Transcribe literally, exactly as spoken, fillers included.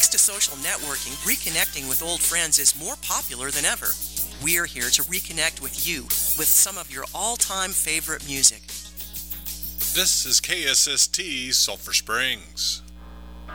Thanks to social networking, reconnecting with old friends is more popular than ever. We're here to reconnect with you with some of your all-time favorite music. This is K S S T Sulphur Springs.